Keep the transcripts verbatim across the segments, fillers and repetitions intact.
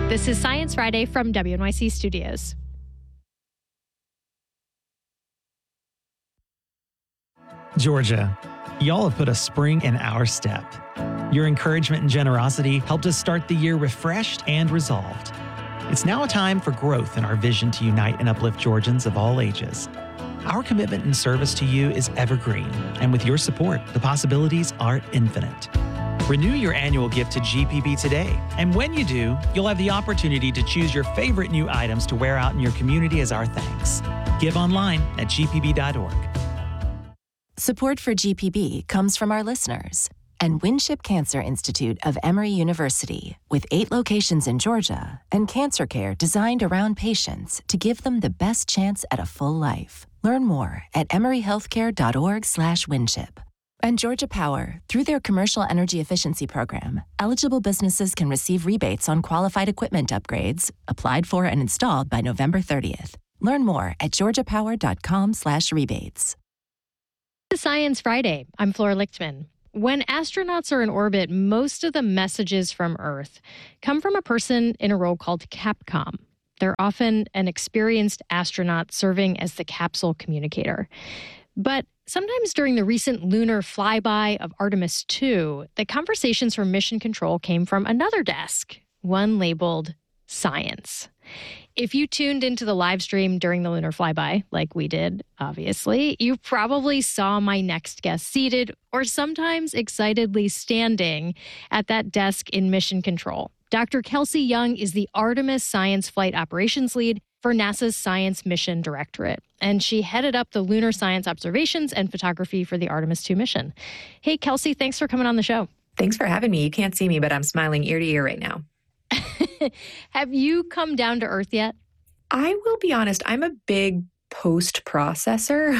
This is Science Friday from W N Y C Studios. Georgia, y'all have put a spring in our step. Your encouragement and generosity helped us start the year refreshed and resolved. It's now a time for growth in our vision to unite and uplift Georgians of all ages. Our commitment and service to you is evergreen, and with your support, the possibilities are infinite. Renew your annual gift to G P B today, and when you do, you'll have the opportunity to choose your favorite new items to wear out in your community as our thanks. Give online at g p b dot org. Support for G P B comes from our listeners and Winship Cancer Institute of Emory University, with eight locations in Georgia and cancer care designed around patients to give them the best chance at a full life. Learn more at emory healthcare dot org slash winship. And Georgia Power, through their Commercial Energy Efficiency Program, eligible businesses can receive rebates on qualified equipment upgrades, applied for and installed by November thirtieth. Learn more at georgia power dot com slash rebates. This is Science Friday. I'm Flora Lichtman. When astronauts are in orbit, most of the messages from Earth come from a person in a role called Capcom. They're often an experienced astronaut serving as the capsule communicator. But sometimes during the recent lunar flyby of Artemis two, the conversations from Mission Control came from another desk, one labeled Science. If you tuned into the live stream during the lunar flyby, like we did, obviously, you probably saw my next guest seated or sometimes excitedly standing at that desk in Mission Control. Doctor Kelsey Young is the Artemis Science Flight Operations Lead for NASA's Science Mission Directorate, and she headed up the lunar science observations and photography for the Artemis two mission. Hey, Kelsey, thanks for coming on the show. Thanks for having me. You can't see me, but I'm smiling ear to ear right now. Have you come down to Earth yet? I will be honest, I'm a big post-processor.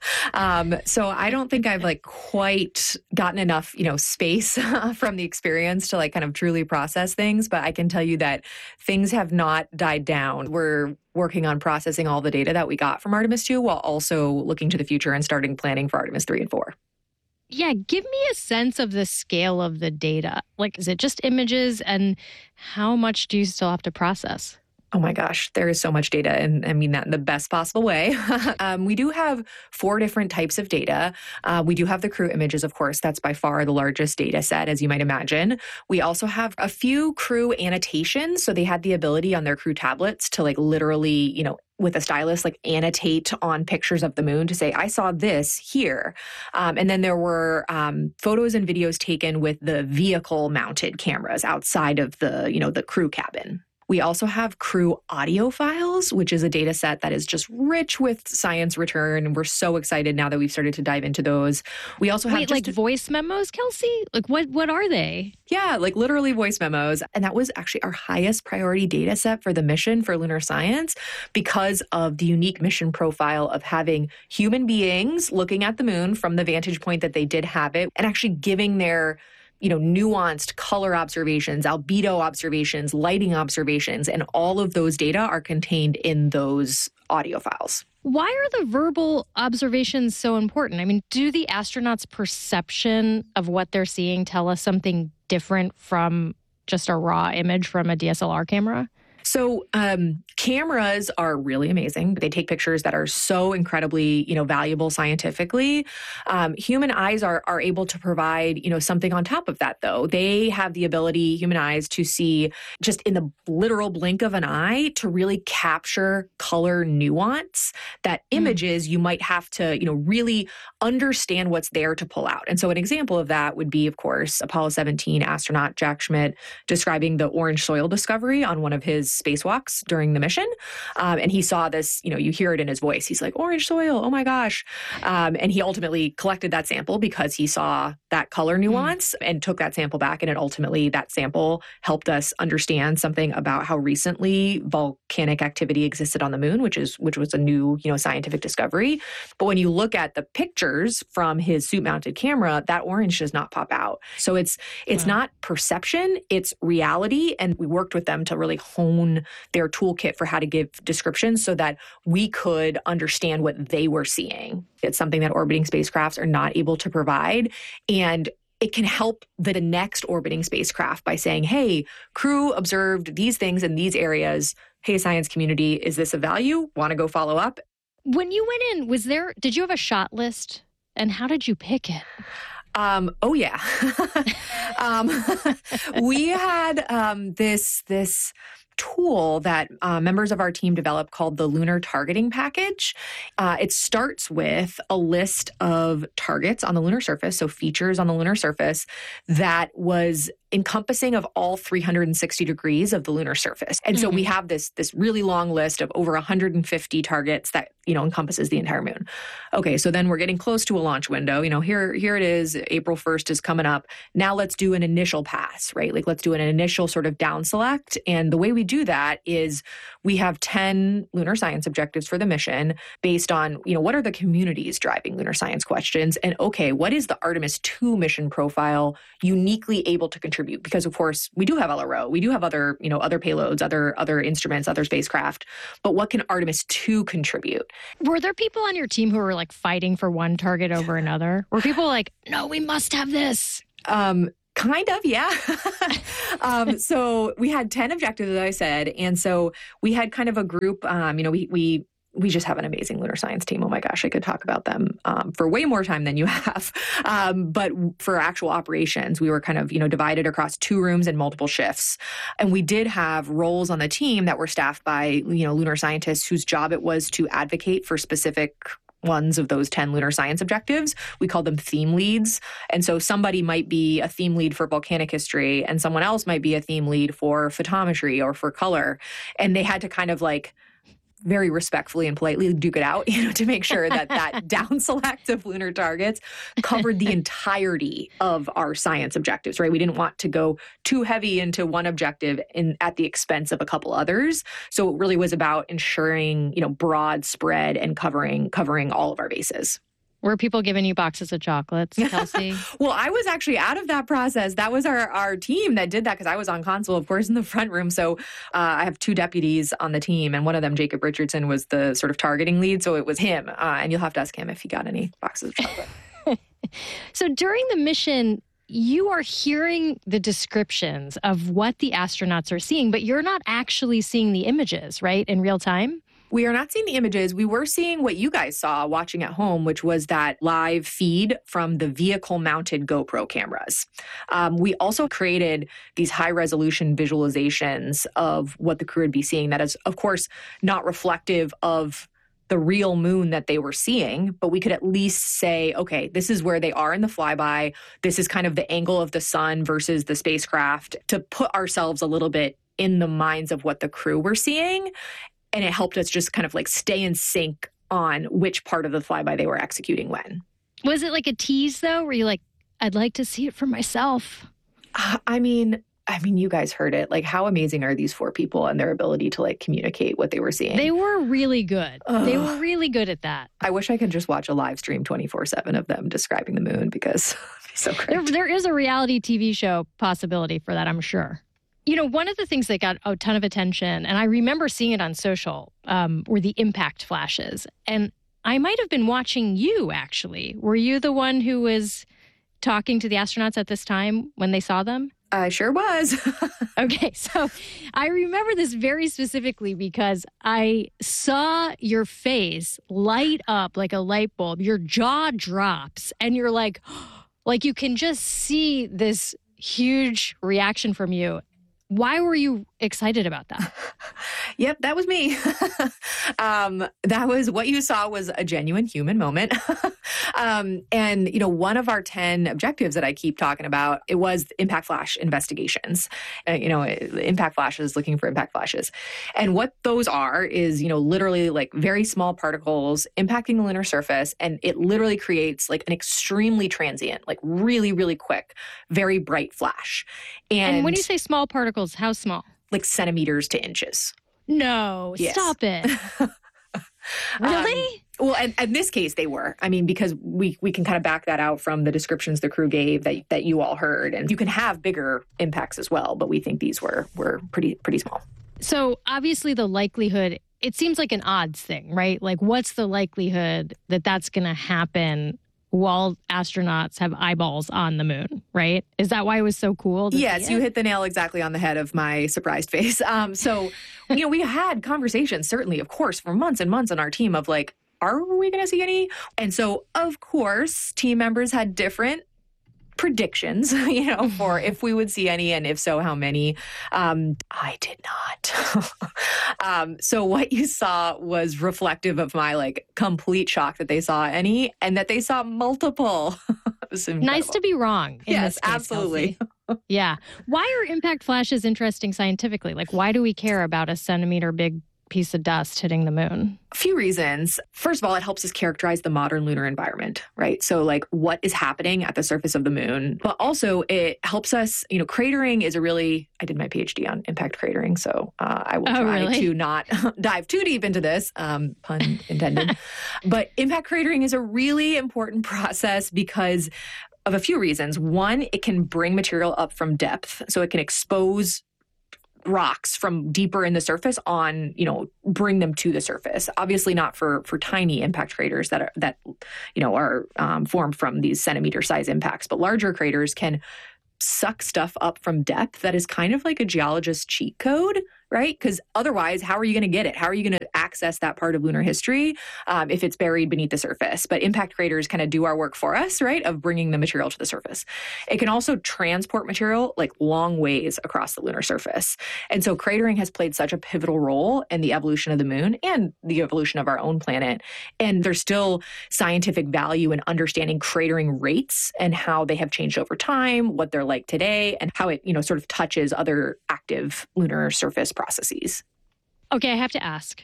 um, so I don't think I've like quite gotten enough, you know, space from the experience to like kind of truly process things. But I can tell you that things have not died down. We're working on processing all the data that we got from Artemis two while also looking to the future and starting planning for Artemis three and four. Yeah, give me a sense of the scale of the data. Like, is it just images, and how much do you still have to process? Oh my gosh, there is so much data, and I mean that in the best possible way. um, we do have four different types of data. Uh, we do have the crew images, of course. That's by far the largest data set, as you might imagine. We also have a few crew annotations. So they had the ability on their crew tablets to like literally, you know, with a stylus, like annotate on pictures of the moon to say, I saw this here. Um, and then there were um, photos and videos taken with the vehicle mounted cameras outside of the, you know, the crew cabin. We also have crew audio files, which is a data set that is just rich with science return. And we're so excited now that we've started to dive into those. We also have Wait, just like a- voice memos, Kelsey? Like what, what are they? Yeah, like literally voice memos. And that was actually our highest priority data set for the mission for lunar science because of the unique mission profile of having human beings looking at the moon from the vantage point that they did have it and actually giving their you know, nuanced color observations, albedo observations, lighting observations, and all of those data are contained in those audio files. Why are the verbal observations so important? I mean, do the astronauts' perception of what they're seeing tell us something different from just a raw image from a D S L R camera? So um, cameras are really amazing. They take pictures that are so incredibly, you know, valuable scientifically. Um, human eyes are are able to provide, you know, something on top of that, though. They have the ability, human eyes, to see just in the literal blink of an eye to really capture color nuance that images you might have to, you know, really understand what's there to pull out. And so an example of that would be, of course, Apollo seventeen astronaut Jack Schmitt describing the orange soil discovery on one of his spacewalks during the mission. Um, and he saw this, you know, you hear it in his voice. He's like, orange soil, oh my gosh. Um, and he ultimately collected that sample because he saw that color nuance mm. and took that sample back. And it ultimately, that sample helped us understand something about how recently volcanic activity existed on the moon, which is which was a new, you know, scientific discovery. But when you look at the pictures from his suit-mounted camera, that orange does not pop out. So it's it's wow. not perception, it's reality. And we worked with them to really hone their toolkit for how to give descriptions so that we could understand what they were seeing. It's something that orbiting spacecrafts are not able to provide. And it can help the next orbiting spacecraft by saying, hey, crew observed these things in these areas. Hey, science community, is this a value? Want to go follow up? When you went in, was there, did you have a shot list? And how did you pick it? Um, oh, yeah. um, we had um, this, this tool that uh, members of our team developed called the Lunar Targeting Package. Uh, it starts with a list of targets on the lunar surface, so features on the lunar surface that was encompassing of all three hundred sixty degrees of the lunar surface. And mm-hmm. so we have this, this really long list of over one hundred fifty targets that, you know, encompasses the entire moon. Okay, so then we're getting close to a launch window. You know, here, here it is, April first is coming up. Now let's do an initial pass, right? Like let's do an initial sort of down select. And the way we do that is we have ten lunar science objectives for the mission based on, you know, what are the communities driving lunar science questions? And okay, what is the Artemis two mission profile uniquely able to contribute? Because of course we do have L R O, we do have other, you know, other payloads, other other instruments, other spacecraft. But what can Artemis two contribute? Were there people on your team who were like fighting for one target over another? Were people like, no, we must have this? Um, Kind of, yeah. um, so we had ten objectives, as I said. And so we had kind of a group, um, you know, we, we, we just have an amazing lunar science team. Oh my gosh, I could talk about them um, for way more time than you have. Um, but for actual operations, we were kind of, you know, divided across two rooms and multiple shifts. And we did have roles on the team that were staffed by, you know, lunar scientists whose job it was to advocate for specific ones of those ten lunar science objectives. We call them theme leads. And so somebody might be a theme lead for volcanic history and someone else might be a theme lead for photometry or for color. And they had to kind of like very respectfully and politely duke it out, you know, to make sure that that down select of lunar targets covered the entirety of our science objectives, right? We didn't want to go too heavy into one objective in at the expense of a couple others. So it really was about ensuring, you know, broad spread and covering covering all of our bases. Were people giving you boxes of chocolates, Kelsey? Well, I was actually out of that process. That was our, our team that did that because I was on console, of course, in the front room. So uh, I have two deputies on the team, and one of them, Jacob Richardson, was the sort of targeting lead. So it was him. Uh, and you'll have to ask him if he got any boxes of chocolate. So during the mission, you are hearing the descriptions of what the astronauts are seeing, but you're not actually seeing the images, right, in real time? We are not seeing the images. We were seeing what you guys saw watching at home, which was that live feed from the vehicle-mounted GoPro cameras. Um, we also created these high-resolution visualizations of what the crew would be seeing. That is, of course, not reflective of the real moon that they were seeing, but we could at least say, okay, this is where they are in the flyby. This is kind of the angle of the sun versus the spacecraft, to put ourselves a little bit in the minds of what the crew were seeing. And it helped us just kind of like stay in sync on which part of the flyby they were executing when. Was it like a tease, though? Were you like, I'd like to see it for myself? Uh, I mean, I mean, you guys heard it. Like, how amazing are these four people and their ability to like communicate what they were seeing? They were really good. Ugh. They were really good at that. I wish I could just watch a live stream twenty-four seven of them describing the moon because it's so great. There, there is a reality T V show possibility for that, I'm sure. You know, one of the things that got a ton of attention, and I remember seeing it on social, um, were the impact flashes. And I might have been watching you, actually. Were you the one who was talking to the astronauts at this time when they saw them? I sure was. Okay, so I remember this very specifically because I saw your face light up like a light bulb. Your jaw drops, and you're like, like you can just see this huge reaction from you. Why were you excited about that? Yep, that was me. um, that was what you saw was a genuine human moment. um, and, you know, one of our ten objectives that I keep talking about, it was impact flash investigations. Uh, you know, impact flashes, looking for impact flashes. And what those are is, you know, literally like very small particles impacting the lunar surface. And it literally creates like an extremely transient, like really, really quick, very bright flash. And, and when you say small particles, how small? Like centimeters to inches. No, yes. Stop it. Really? Um, well, and in this case, they were. I mean, because we we can kind of back that out from the descriptions the crew gave that that you all heard, and you can have bigger impacts as well. But we think these were were pretty pretty small. So obviously, the likelihood. It seems like an odds thing, right? Like, what's the likelihood that that's going to happen while astronauts have eyeballs on the moon, right? Is that why it was so cool? To yes, see you it? hit the nail exactly on the head of my surprised face. Um, so, you know, we had conversations, certainly, of course, for months and months on our team of like, are we going to see any? And so, of course, team members had different predictions, you know, for if we would see any, and if so, how many. Um, I did not. um, so what you saw was reflective of my like complete shock that they saw any and that they saw multiple. It was Nice to be wrong. In Yes, this case, absolutely. Kelsey. Yeah. Why are impact flashes interesting scientifically? Like, why do we care about a centimeter big piece of dust hitting the moon? A few reasons. First of all, it helps us characterize the modern lunar environment, right? So like what is happening at the surface of the moon, but also it helps us, you know, cratering is a really, I did my PhD on impact cratering, so uh, I will Oh, try really? to not dive too deep into this, um, pun intended. But impact cratering is a really important process because of a few reasons. One, it can bring material up from depth, so it can expose rocks from deeper in the surface on, you know, bring them to the surface. Obviously not for for tiny impact craters that are that, you know, are um, formed from these centimeter size impacts, but larger craters can suck stuff up from depth that is kind of like a geologist's cheat code, right? Because otherwise, how are you going to get it? How are you going to access that part of lunar history um, if it's buried beneath the surface? But impact craters kind of do our work for us, right, of bringing the material to the surface. It can also transport material like long ways across the lunar surface. And so cratering has played such a pivotal role in the evolution of the moon and the evolution of our own planet. And there's still scientific value in understanding cratering rates and how they have changed over time, what they're like today, and how it, you know, sort of touches other active lunar surface processes. Okay, I have to ask.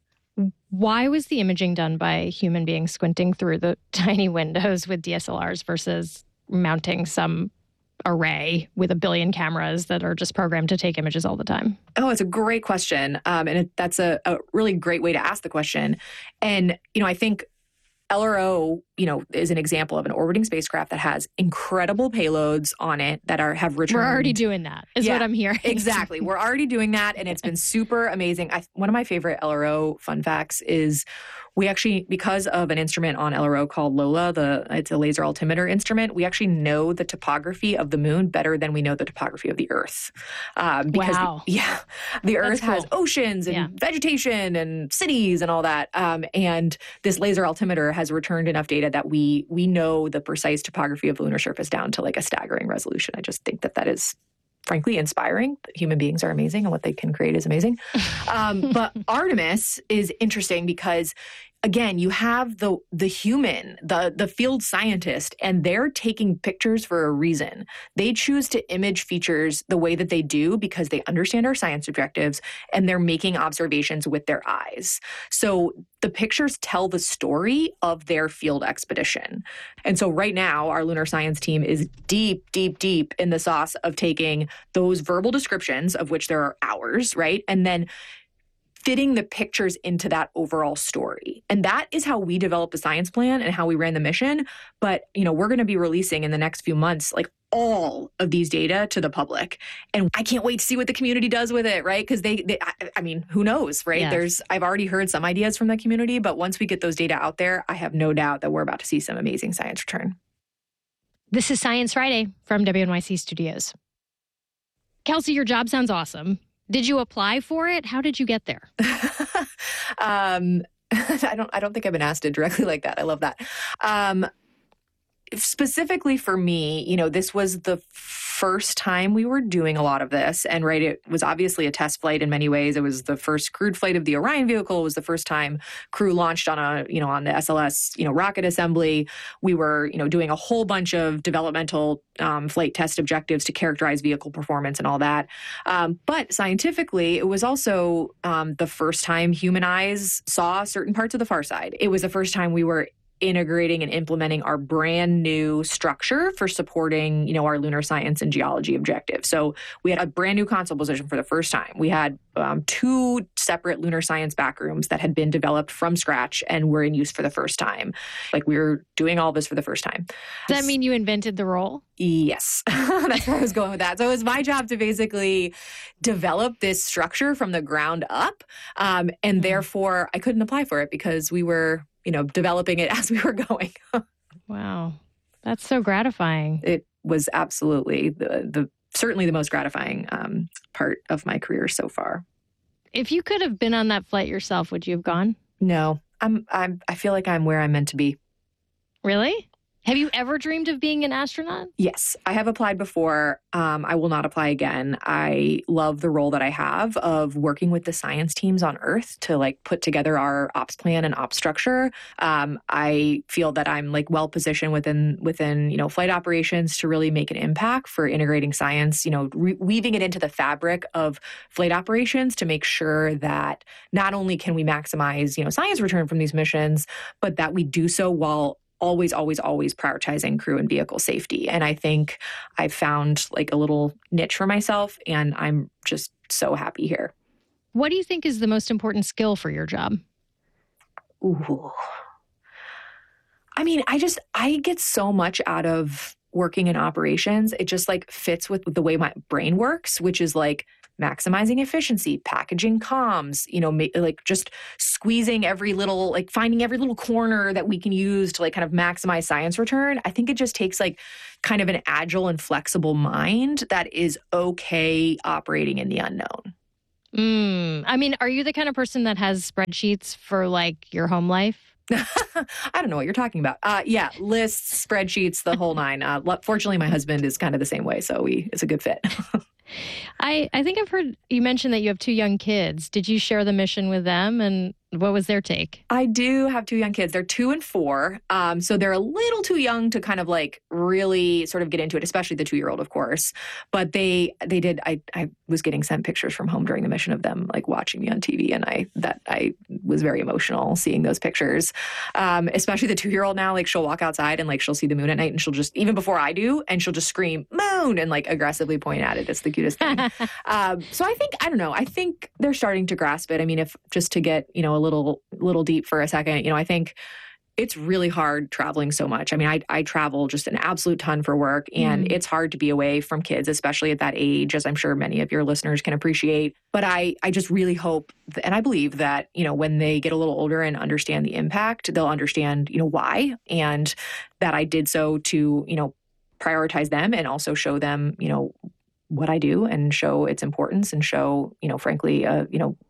Why was the imaging done by human beings squinting through the tiny windows with D S L Rs versus mounting some array with a billion cameras that are just programmed to take images all the time? Oh, it's a great question. Um, and it, that's a, a really great way to ask the question. And, you know, I think L R O, you know, is an example of an orbiting spacecraft that has incredible payloads on it that are have returned. We're already doing that, is Yeah, what I'm hearing. Exactly. We're already doing that, and it's been super amazing. I, one of my favorite L R O fun facts is we actually, because of an instrument on L R O called LOLA, the it's a laser altimeter instrument, we actually know the topography of the moon better than we know the topography of the Earth. Um, because Wow. The, yeah, the Earth That's has cool. oceans and Yeah. vegetation and cities and all that. Um, and this laser altimeter has returned enough data that we we know the precise topography of the lunar surface down to like a staggering resolution. I just think that that is frankly inspiring. Human beings are amazing and what they can create is amazing. Um, but Artemis is interesting because, again, you have the the human, the the field scientist, and they're taking pictures for a reason. They choose to image features the way that they do because they understand our science objectives and they're making observations with their eyes. So the pictures tell the story of their field expedition. And so right now, our lunar science team is deep, deep, deep in the sauce of taking those verbal descriptions, of which there are hours, right? And then fitting the pictures into that overall story. And that is how we developed the science plan and how we ran the mission. But, you know, we're going to be releasing in the next few months, like all of these data to the public. And I can't wait to see what the community does with it, right? Because they, they I, I mean, who knows, right? Yes. There's, I've already heard some ideas from the community, but once we get those data out there, I have no doubt that we're about to see some amazing science return. This is Science Friday from W N Y C Studios. Kelsey, your job sounds awesome. Did you apply for it? How did you get there? um, I don't. I don't think I've been asked it directly like that. I love that. Um, specifically for me, you know, this was the first time we were doing a lot of this, and right, it was obviously a test flight in many ways. It was the first crewed flight of the Orion vehicle. It was the first time crew launched on a, you know, on the S L S, you know, rocket assembly. We were, you know, doing a whole bunch of developmental um, flight test objectives to characterize vehicle performance and all that. Um, but scientifically, it was also um, the first time human eyes saw certain parts of the far side. It was the first time we were integrating and implementing our brand new structure for supporting, you know, our lunar science and geology objectives. So we had a brand new console position for the first time. We had um, two separate lunar science backrooms that had been developed from scratch and were in use for the first time. Like we were doing all this for the first time. Does that mean you invented the role? Yes, that's where I was going with that. So it was my job to basically develop this structure from the ground up. Um, and therefore I couldn't apply for it because we were, you know, developing it as we were going. Wow. That's so gratifying. It was absolutely the, the certainly the most gratifying um, part of my career so far. If you could have been on that flight yourself, would you have gone? No, I'm, I'm, I feel like I'm where I'm meant to be. Really? Have you ever dreamed of being an astronaut? Yes, I have applied before. Um, I will not apply again. I love the role that I have of working with the science teams on Earth to like put together our ops plan and ops structure. Um, I feel that I'm like well positioned within within you know flight operations to really make an impact for integrating science. You know, re- weaving it into the fabric of flight operations to make sure that not only can we maximize you know science return from these missions, but that we do so while always, always, always prioritizing crew and vehicle safety. And I think I've found like a little niche for myself, and I'm just so happy here. What do you think is the most important skill for your job? Ooh. I mean, I just, I get so much out of working in operations. It just like fits with the way my brain works, which is like maximizing efficiency, packaging comms, you know, ma- like just squeezing every little, like finding every little corner that we can use to like kind of maximize science return. I think it just takes like kind of an agile and flexible mind that is okay operating in the unknown. Mm, I mean, are you the kind of person that has spreadsheets for like your home life? I don't know what you're talking about. Uh, yeah, lists, spreadsheets, the whole nine. Uh, fortunately, my husband is kind of the same way, so we it's a good fit. I, I think I've heard you mention that you have two young kids. Did you share the mission with them, and what was their take? I do have two young kids. They're two and four. Um, so they're a little too young to kind of like really sort of get into it, especially the two-year-old, of course. But they they did. I, I was getting sent pictures from home during the mission of them like watching me on T V, and I that I was very emotional seeing those pictures. Um, especially the two-year-old now, like she'll walk outside and like she'll see the moon at night, and she'll just even before I do, and she'll just scream moon and like aggressively point at it. It's the cutest thing. um, so I think I don't know. I think they're starting to grasp it. I mean, if just to get you know. a little little deep for a second, you know, I think it's really hard traveling so much. I mean, I, I travel just an absolute ton for work, and mm. it's hard to be away from kids, especially at that age, as I'm sure many of your listeners can appreciate. But I, I just really hope, th- and I believe that, you know, when they get a little older and understand the impact, they'll understand, you know, why, and that I did so to, you know, prioritize them and also show them, you know, what I do and show its importance and show, you know, frankly, uh, you know,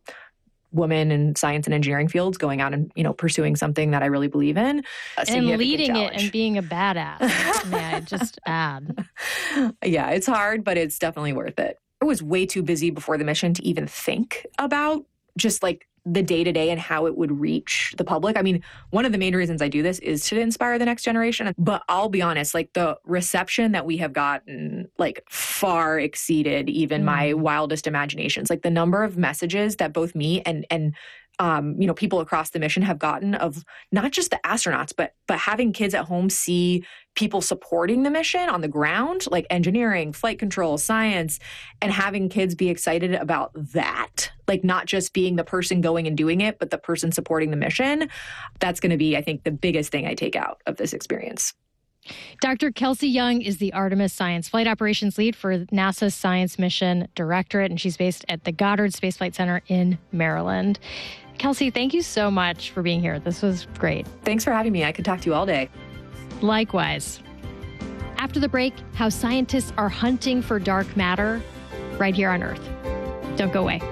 women in science and engineering fields going out and, you know, pursuing something that I really believe in. And leading challenge. It and being a badass. May I just add? Yeah, it's hard, but it's definitely worth it. I was way too busy before the mission to even think about just like the day-to-day and how it would reach the public. I mean, one of the main reasons I do this is to inspire the next generation. But I'll be honest, like the reception that we have gotten like far exceeded even mm. my wildest imaginations. Like the number of messages that both me and and um, you know, people across the mission have gotten of not just the astronauts, but but having kids at home see people supporting the mission on the ground, like engineering, flight control, science, and having kids be excited about that, like not just being the person going and doing it, but the person supporting the mission. That's going to be, I think, the biggest thing I take out of this experience. Doctor Kelsey Young is the Artemis Science Flight Operations Lead for NASA's Science Mission Directorate, and she's based at the Goddard Space Flight Center in Maryland. Kelsey, thank you so much for being here. This was great. Thanks for having me. I could talk to you all day. Likewise. After the break, how scientists are hunting for dark matter right here on Earth. Don't go away.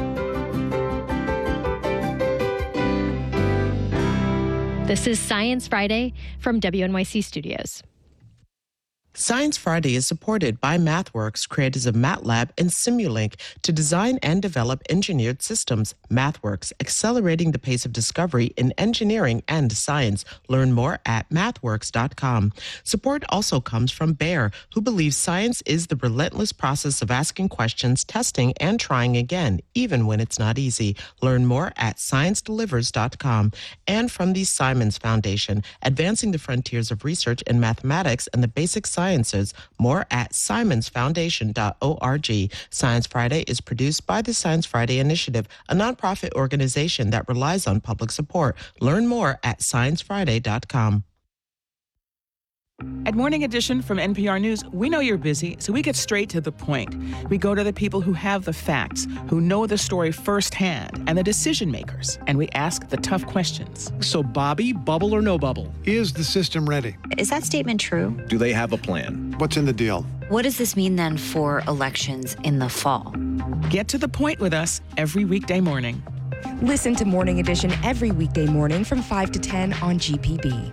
This is Science Friday from W N Y C Studios. Science Friday is supported by MathWorks, creators of MATLAB and Simulink, to design and develop engineered systems. MathWorks, accelerating the pace of discovery in engineering and science. Learn more at mathworks dot com. Support also comes from Bayer, who believes science is the relentless process of asking questions, testing, and trying again, even when it's not easy. Learn more at science delivers dot com. And from the Simons Foundation, advancing the frontiers of research in mathematics and the basic sciences. More at simons foundation dot org. Science Friday is produced by the Science Friday Initiative, a nonprofit organization that relies on public support. Learn more at science friday dot com. At Morning Edition from N P R News, we know you're busy, so we get straight to the point. We go to the people who have the facts, who know the story firsthand, and the decision makers, and we ask the tough questions. So, Bobby, bubble or no bubble? Is the system ready? Is that statement true? Do they have a plan? What's in the deal? What does this mean then for elections in the fall? Get to the point with us every weekday morning. Listen to Morning Edition every weekday morning from five to ten on G P B.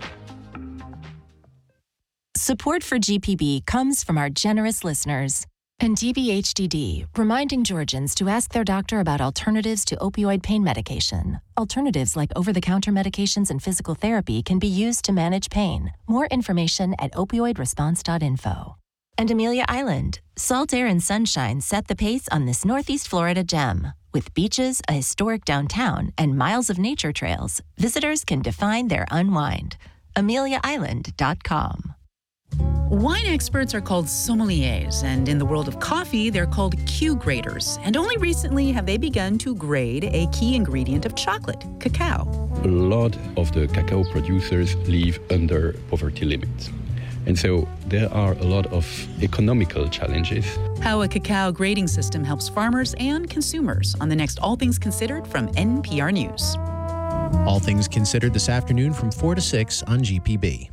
Support for G P B comes from our generous listeners. And D B H D D, reminding Georgians to ask their doctor about alternatives to opioid pain medication. Alternatives like over-the-counter medications and physical therapy can be used to manage pain. More information at opioid response dot info. And Amelia Island, salt air and sunshine set the pace on this Northeast Florida gem. With beaches, a historic downtown, and miles of nature trails, visitors can define their unwind. amelia island dot com. Wine experts are called sommeliers, and in the world of coffee, they're called Q graders. And only recently have they begun to grade a key ingredient of chocolate, cacao. A lot of the cacao producers live under poverty limits. And so there are a lot of economical challenges. How a cacao grading system helps farmers and consumers on the next All Things Considered from N P R News. All Things Considered this afternoon from four to six on G P B.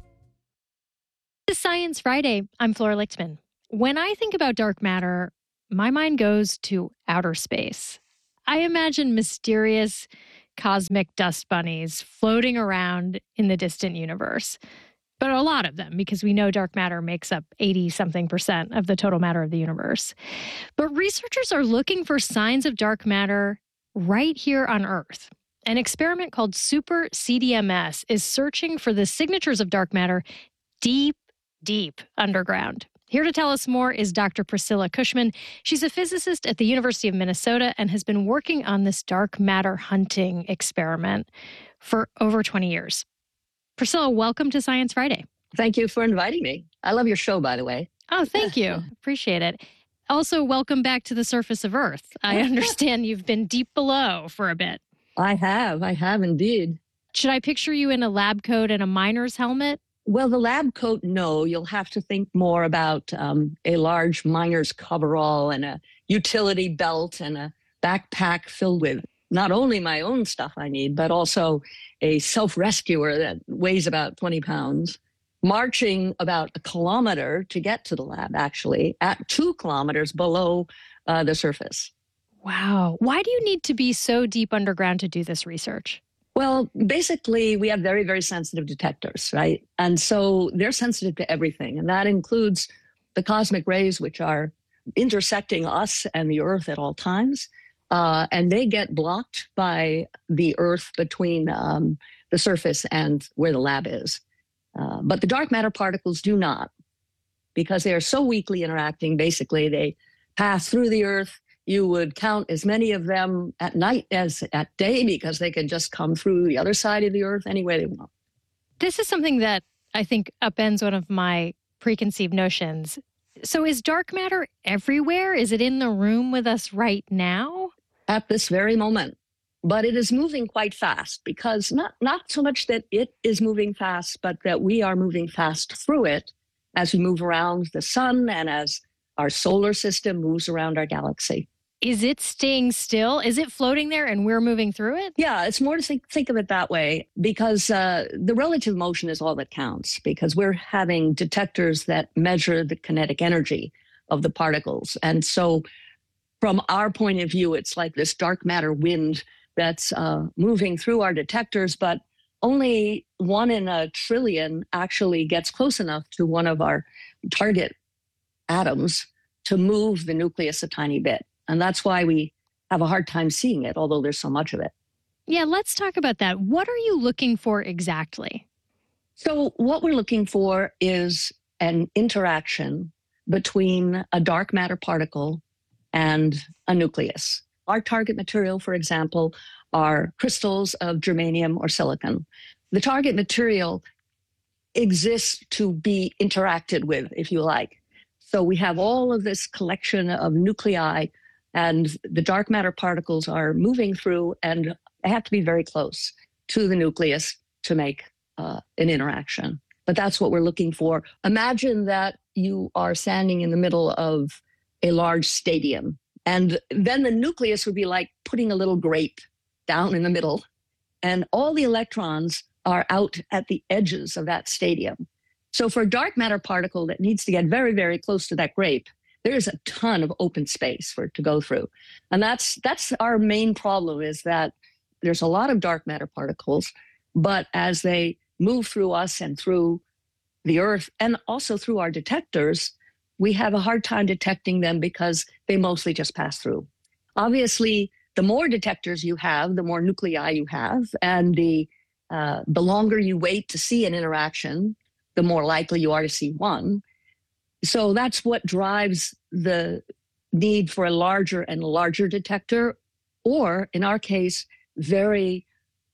This is Science Friday. I'm Flora Lichtman. When I think about dark matter, my mind goes to outer space. I imagine mysterious cosmic dust bunnies floating around in the distant universe. But a lot of them, because we know dark matter makes up eighty-something percent of the total matter of the universe. But researchers are looking for signs of dark matter right here on Earth. An experiment called Super C D M S is searching for the signatures of dark matter deep, deep underground. Here to tell us more is Doctor Priscilla Cushman. She's a physicist at the University of Minnesota and has been working on this dark matter hunting experiment for over twenty years. Priscilla, welcome to Science Friday. Thank you for inviting me. I love your show, by the way. Oh, thank you. Appreciate it. Also, welcome back to the surface of Earth. I understand you've been deep below for a bit. I have. I have indeed. Should I picture you in a lab coat and a miner's helmet? Well, the lab coat, no. You'll have to think more about um, a large miner's coverall and a utility belt and a backpack filled with not only my own stuff I need, but also a self-rescuer that weighs about twenty pounds, marching about a kilometer to get to the lab, actually, at two kilometers below uh, the surface. Wow. Why do you need to be so deep underground to do this research? Well, basically, we have very, very sensitive detectors, right? And so they're sensitive to everything. And that includes the cosmic rays, which are intersecting us and the Earth at all times. Uh, and they get blocked by the Earth between um, the surface and where the lab is. Uh, but the dark matter particles do not, because they are so weakly interacting. Basically, they pass through the Earth. You would count as many of them at night as at day, because they can just come through the other side of the Earth any way they want. This is something that I think upends one of my preconceived notions. So is dark matter everywhere? Is it in the room with us right now? At this very moment. But it is moving quite fast, because not, not so much that it is moving fast, but that we are moving fast through it as we move around the sun and as our solar system moves around our galaxy. Is it staying still? Is it floating there and we're moving through it? Yeah, it's more to think, think of it that way, because uh, the relative motion is all that counts, because we're having detectors that measure the kinetic energy of the particles. And so from our point of view, it's like this dark matter wind that's uh, moving through our detectors, but only one in a trillion actually gets close enough to one of our target atoms to move the nucleus a tiny bit. And that's why we have a hard time seeing it, although there's so much of it. Yeah, let's talk about that. What are you looking for exactly? So what we're looking for is an interaction between a dark matter particle and a nucleus. Our target material, for example, are crystals of germanium or silicon. The target material exists to be interacted with, if you like. So we have all of this collection of nuclei, and the dark matter particles are moving through, and they have to be very close to the nucleus to make uh, an interaction. but that's what we're looking for. Imagine that you are standing in the middle of a large stadium, and then the nucleus would be like putting a little grape down in the middle, and all the electrons are out at the edges of that stadium. So for a dark matter particle that needs to get very, very close to that grape, there's a ton of open space for it to go through. And that's that's our main problem, is that there's a lot of dark matter particles, but as they move through us and through the Earth and also through our detectors, we have a hard time detecting them because they mostly just pass through. Obviously, the more detectors you have, the more nuclei you have, and the uh, the longer you wait to see an interaction, the more likely you are to see one. So that's what drives the need for a larger and larger detector, or in our case, very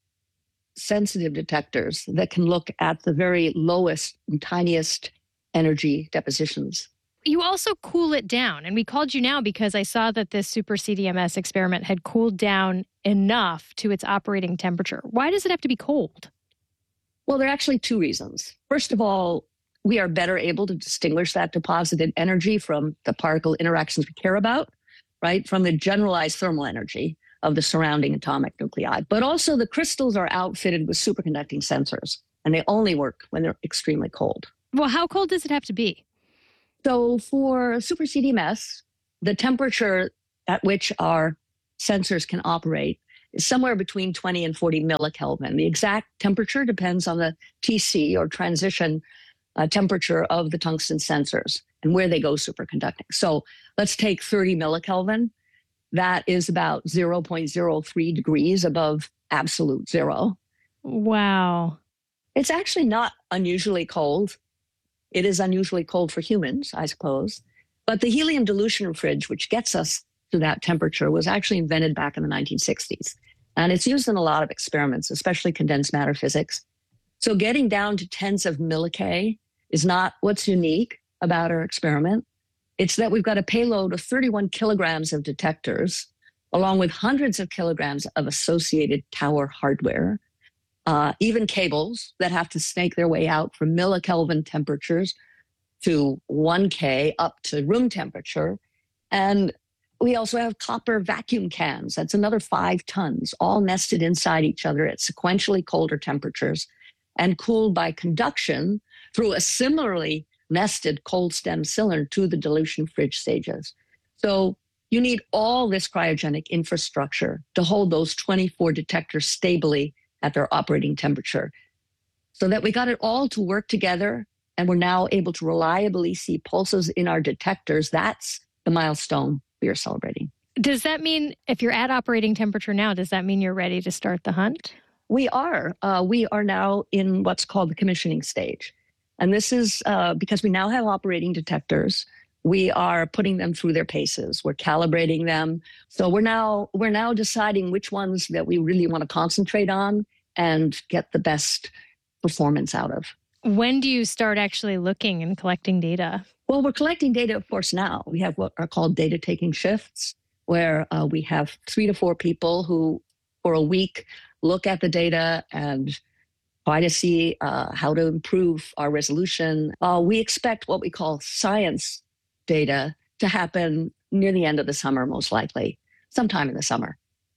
sensitive detectors that can look at the very lowest and tiniest energy depositions. You also cool it down. And we called you now because I saw that this super C D M S experiment had cooled down enough to its operating temperature. Why does it have to be cold? Well, there are actually two reasons. First of all, we are better able to distinguish that deposited energy from the particle interactions we care about, right? From the generalized thermal energy of the surrounding atomic nuclei. But also the crystals are outfitted with superconducting sensors, and they only work when they're extremely cold. Well, how cold does it have to be? So for super C D M S, the temperature at which our sensors can operate is somewhere between twenty and forty millikelvin. The exact temperature depends on the T C, or transition uh, temperature, of the tungsten sensors and where they go superconducting. So let's take thirty millikelvin. That is about zero point zero three degrees above absolute zero. Wow. It's actually not unusually cold. It is unusually cold for humans, I suppose. But the helium dilution fridge, which gets us to that temperature, was actually invented back in the nineteen sixties. And it's used in a lot of experiments, especially condensed matter physics. So getting down to tens of millikay is not what's unique about our experiment. It's that we've got a payload of thirty-one kilograms of detectors, along with hundreds of kilograms of associated tower hardware, uh, even cables that have to snake their way out from millikelvin temperatures to one K up to room temperature. And we also have copper vacuum cans. That's another five tons, all nested inside each other at sequentially colder temperatures and cooled by conduction through a similarly nested cold stem cylinder to the dilution fridge stages. So you need all this cryogenic infrastructure to hold those twenty-four detectors stably at their operating temperature, so that we got it all to work together, and we're now able to reliably see pulses in our detectors. That's the milestone we are celebrating. Does that mean if you're at operating temperature now, does that mean you're ready to start the hunt? We are. Uh, we are now in what's called the commissioning stage. And this is uh, because we now have operating detectors. We are putting them through their paces. We're calibrating them. So we're now we're now deciding which ones that we really want to concentrate on and get the best performance out of. When do you start actually looking and collecting data? Well, we're collecting data, of course, now. We have what are called data taking shifts, where uh, we have three to four people who, for a week, look at the data and try to see uh, how to improve our resolution. Uh, we expect what we call science data to happen near the end of the summer, most likely, sometime in the summer.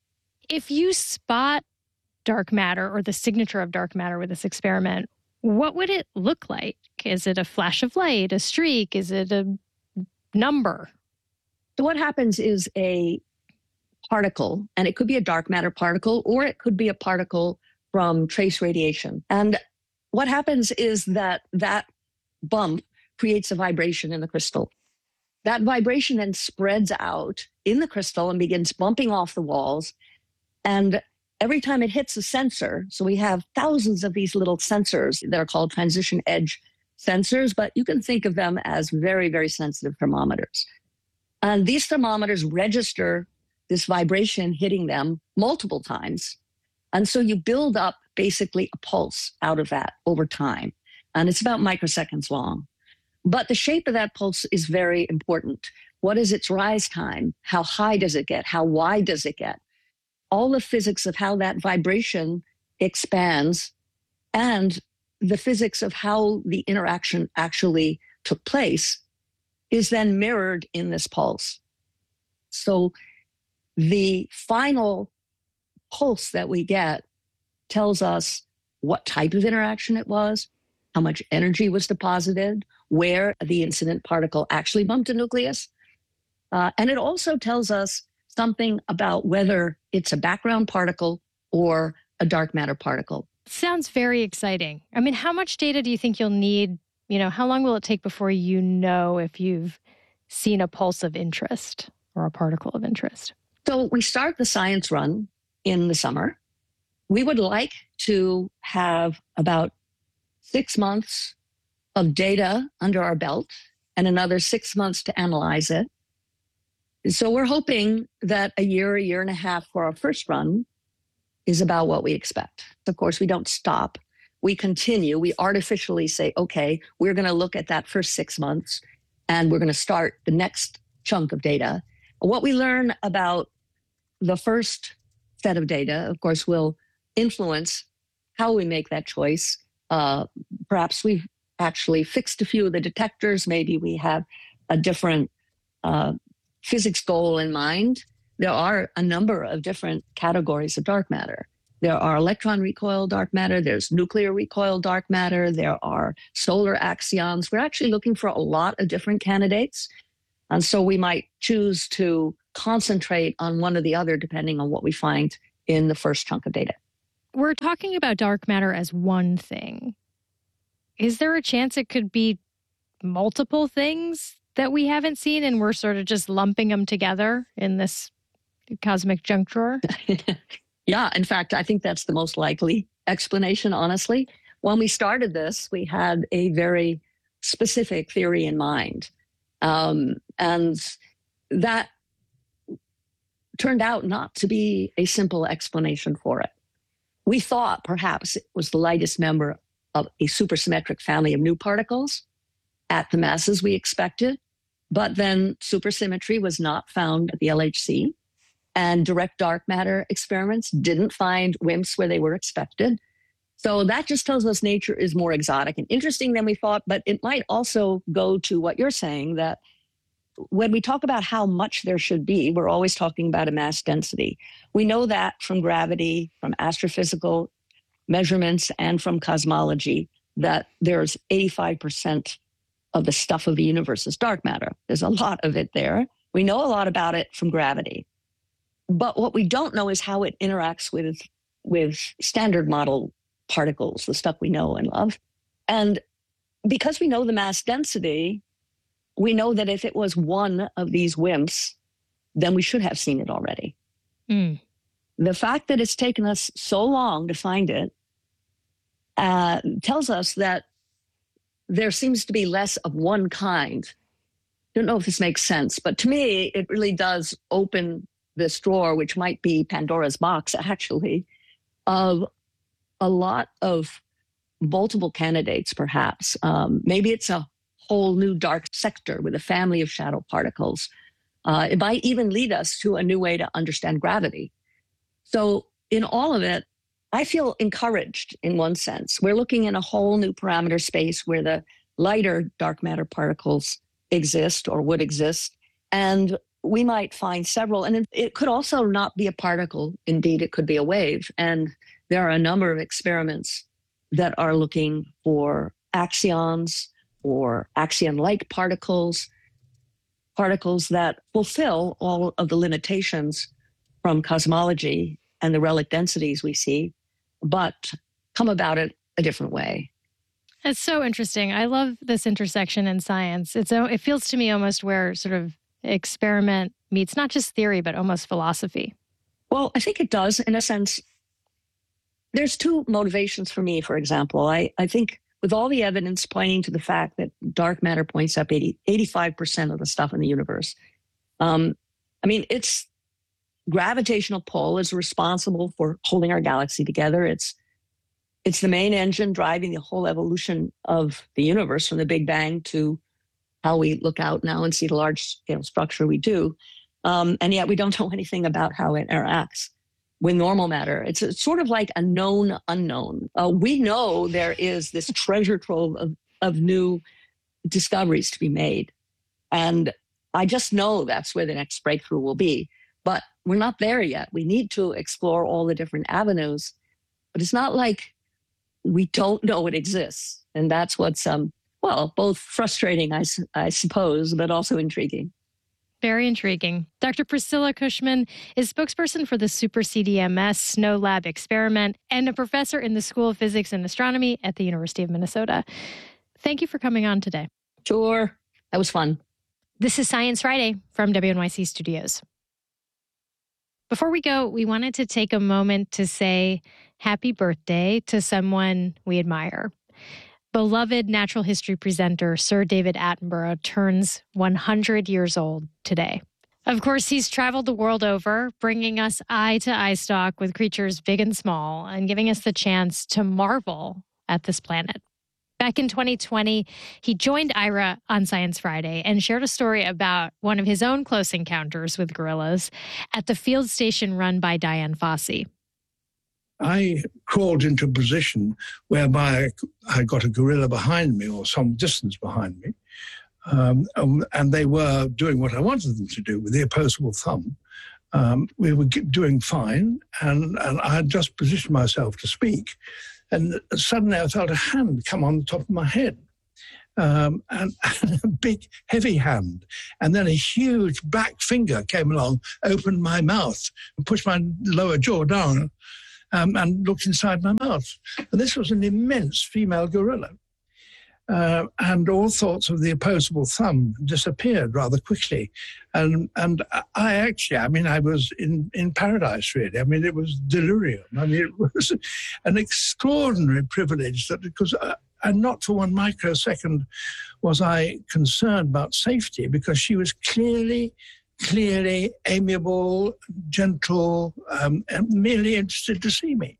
If you spot dark matter or the signature of dark matter with this experiment, what would it look like? Is it a flash of light, a streak? Is it a number? So what happens is a particle, and it could be a dark matter particle, or it could be a particle from trace radiation. And what happens is that that bump creates a vibration in the crystal. That vibration then spreads out in the crystal and begins bumping off the walls. And every time it hits a sensor, so we have thousands of these little sensors that are called transition edge sensors, but you can think of them as very, very sensitive thermometers. And these thermometers register this vibration hitting them multiple times. And so you build up basically a pulse out of that over time. And it's about microseconds long. But the shape of that pulse is very important. What is its rise time? How high does it get? How wide does it get? All the physics of how that vibration expands and the physics of how the interaction actually took place is then mirrored in this pulse. So the final pulse that we get tells us what type of interaction it was, how much energy was deposited, where the incident particle actually bumped a nucleus. Uh, and it also tells us something about whether it's a background particle or a dark matter particle. Sounds very exciting. I mean, how much data do you think you'll need? You know, how long will it take before you know if you've seen a pulse of interest or a particle of interest? So we start the science run in the summer. We would like to have about six months of data under our belt and another six months to analyze it. So we're hoping that a year, a year and a half for our first run is about what we expect. Of course, we don't stop. We continue. We artificially say, okay, we're going to look at that first six months and we're going to start the next chunk of data. What we learn about the first set of data, of course, will influence how we make that choice. Uh, perhaps we've actually fixed a few of the detectors. Maybe we have a different uh, physics goal in mind. There are a number of different categories of dark matter. There are electron recoil dark matter. There's nuclear recoil dark matter. There are solar axions. We're actually looking for a lot of different candidates. And so we might choose to concentrate on one or the other depending on what we find in the first chunk of data. We're talking about dark matter as one thing. Is there a chance it could be multiple things that we haven't seen and we're sort of just lumping them together in this cosmic junk drawer? Yeah, in fact, I think that's the most likely explanation, honestly. When we started this, we had a very specific theory in mind. Um, and that turned out not to be a simple explanation for it. We thought perhaps it was the lightest member of a supersymmetric family of new particles at the masses we expected, but then supersymmetry was not found at the L H C, and direct dark matter experiments didn't find WIMPs where they were expected. So that just tells us nature is more exotic and interesting than we thought, but it might also go to what you're saying, that when we talk about how much there should be, we're always talking about a mass density. We know that from gravity, from astrophysical measurements, and from cosmology, that there's eighty-five percent of the stuff of the universe is dark matter. There's a lot of it there. We know a lot about it from gravity. But what we don't know is how it interacts with, with standard model particles, the stuff we know and love. And because we know the mass density, we know that if it was one of these WIMPs, then we should have seen it already. Mm. The fact that it's taken us so long to find it uh, tells us that there seems to be less of one kind. Don't know if this makes sense, but to me, it really does open this drawer, which might be Pandora's box, actually, of a lot of multiple candidates, perhaps. Um, maybe it's a whole new dark sector with a family of shadow particles. Uh, it might even lead us to a new way to understand gravity. So in all of it, I feel encouraged in one sense. We're looking in a whole new parameter space where the lighter dark matter particles exist or would exist. And we might find several, and it, it could also not be a particle. Indeed, it could be a wave. And there are a number of experiments that are looking for axions or axion-like particles, particles that fulfill all of the limitations from cosmology and the relic densities we see, but come about it a different way. It's so interesting. I love this intersection in science. It's it feels to me almost where sort of experiment meets not just theory, but almost philosophy. Well, I think it does in a sense. There's two motivations for me, for example. I, I think with all the evidence pointing to the fact that dark matter points up eighty, eighty-five percent of the stuff in the universe. Um, I mean, its gravitational pull is responsible for holding our galaxy together. It's it's the main engine driving the whole evolution of the universe from the Big Bang to how we look out now and see the large scale structure we do. Um, and yet we don't know anything about how it interacts. with normal matter. It's, it's sort of like a known unknown. Uh, we know there is this treasure trove of, of new discoveries to be made. And I just know that's where the next breakthrough will be. But we're not there yet. We need to explore all the different avenues. But it's not like we don't know it exists. And that's what's, um, well, both frustrating, I, I suppose, but also intriguing. Very intriguing. Doctor Priscilla Cushman is spokesperson for the Super C D M S Snow Lab experiment and a professor in the School of Physics and Astronomy at the University of Minnesota. Thank you for coming on today. Sure. That was fun. This is Science Friday from W N Y C Studios. Before we go, we wanted to take a moment to say happy birthday to someone we admire. Beloved natural history presenter Sir David Attenborough turns one hundred years old today. Of course, he's traveled the world over, bringing us eye-to-eye stock with creatures big and small and giving us the chance to marvel at this planet. Back in twenty twenty, he joined Ira on Science Friday and shared a story about one of his own close encounters with gorillas at the field station run by Dian Fossey. I crawled into a position whereby I got a gorilla behind me or some distance behind me, um, and they were doing what I wanted them to do with the opposable thumb. Um, we were doing fine, and, and I had just positioned myself to speak, and suddenly I felt a hand come on the top of my head, um, and a big, heavy hand. And then a huge back finger came along, opened my mouth, and pushed my lower jaw down, Um, and looked inside my mouth. And this was an immense female gorilla. Uh, and all thoughts of the opposable thumb disappeared rather quickly. And and I actually, I mean, I was in, in paradise, really. I mean, it was delirium. I mean, it was an extraordinary privilege that, because, I, and not for one microsecond was I concerned about safety, because she was clearly clearly amiable, gentle, um, and merely interested to see me.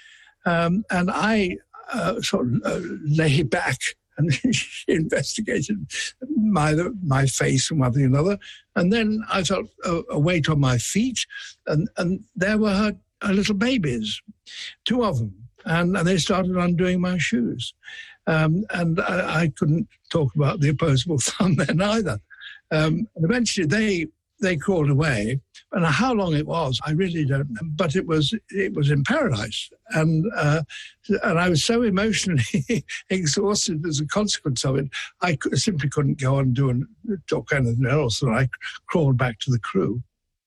Um, and I uh, sort of uh, lay back and she investigated my my face and one thing and another. And then I felt a, a weight on my feet, and, and there were her, her little babies, two of them. And, and they started undoing my shoes. Um, and I, I couldn't talk about the opposable thumb then either. Um, and eventually they They crawled away, and how long it was, I really don't know. But it was it was in paradise, and uh, and I was so emotionally exhausted as a consequence of it, I simply couldn't go on and do and talk anything else, and I crawled back to the crew.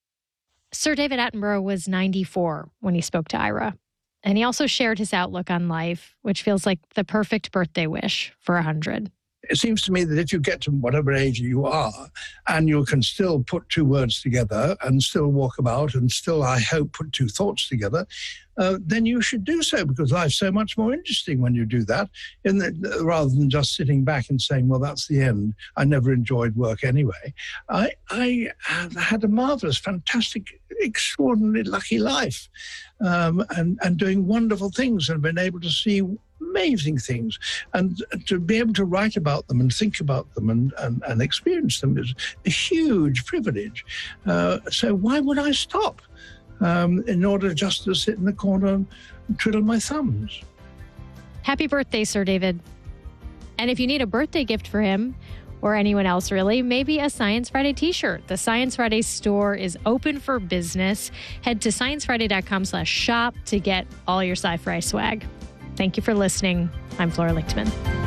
Sir David Attenborough was ninety-four when he spoke to Ira, and he also shared his outlook on life, which feels like the perfect birthday wish for one hundred. It seems to me that if you get to whatever age you are and you can still put two words together and still walk about and still, I hope, put two thoughts together, uh, then you should do so, because life's so much more interesting when you do that, in the, rather than just sitting back and saying, well, that's the end. I never enjoyed work anyway. I, I had a marvelous, fantastic, extraordinarily lucky life, um, and, and doing wonderful things, and been able to see amazing things, and to be able to write about them and think about them and, and, and experience them is a huge privilege. Uh, so why would I stop um, in order just to sit in the corner and twiddle my thumbs? Happy birthday, Sir David. And if you need a birthday gift for him, or anyone else really, maybe a Science Friday t-shirt. The Science Friday store is open for business. Head to sciencefriday.com slash shop to get all your Sci-Fi swag. Thank you for listening. I'm Flora Lichtman.